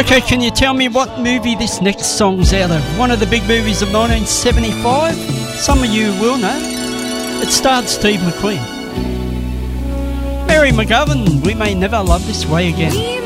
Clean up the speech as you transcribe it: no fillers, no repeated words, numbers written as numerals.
Okay, can you tell me what movie this next song's out of? One of the big movies of 1975? Some of you will know. It starred Steve McQueen. Mary McGovern, We May Never Love This Way Again.